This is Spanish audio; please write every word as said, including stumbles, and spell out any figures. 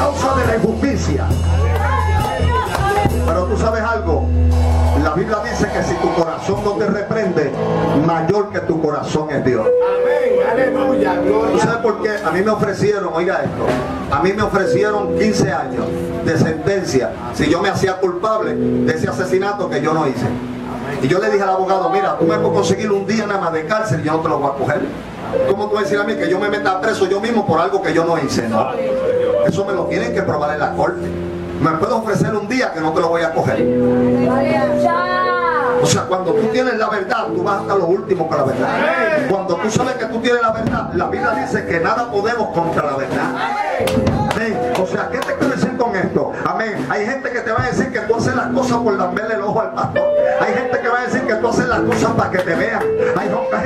causa de la injusticia. Pero tú sabes algo, la Biblia dice que si tu corazón no te reprende, mayor que tu corazón es Dios. Amén, aleluya, gloria. ¿Tú sabes por qué? A mí me ofrecieron, oiga esto, a mí me ofrecieron quince años de sentencia si yo me hacía culpable de ese asesinato que yo no hice. Y yo le dije al abogado, mira, tú me puedes conseguir un día nada más de cárcel y yo no te lo voy a coger. ¿Cómo tú vas a decir a mí que yo me meta preso yo mismo por algo que yo no hice? No, eso me lo tienen que probar en la corte. Me puedes ofrecer un día que no te lo voy a coger. O sea, cuando tú tienes la verdad, tú vas hasta lo último con la verdad. Cuando tú sabes que tú tienes la verdad, la Biblia dice que nada podemos contra la verdad. Amén. O sea, ¿qué te quiero decir con esto? Amén. Hay gente que te va a decir que tú haces las cosas por lamberle el ojo al pastor. Hay gente que va a decir que tú haces las cosas para que te vean. Hay